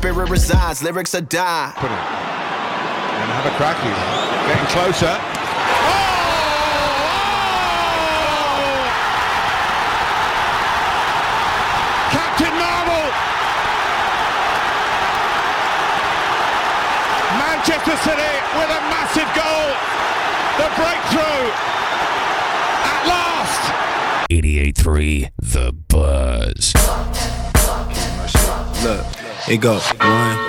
spirit resides, lyrics are die. Put it. And have a crack. He's getting closer. Captain Marvel! Manchester City with a massive goal. The breakthrough at last. 88.3 The Buzz. Look, it go 1,